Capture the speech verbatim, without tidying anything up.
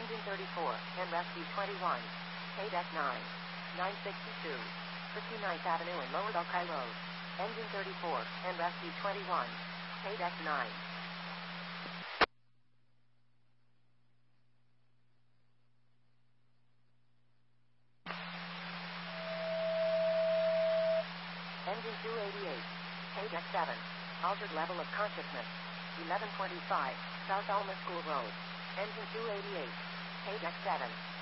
Engine thirty-four, and Rescue twenty-one. K deck nine. nine sixty-two. fifty-ninth Avenue and Lower Buckeye Road. Engine thirty-four, and Rescue twenty-one. K deck nine. Engine two eighty-eight. K deck seven. Altered level of consciousness. eleven twenty-five. South Alma School Road. Engine two eighty-eight. K deck seven.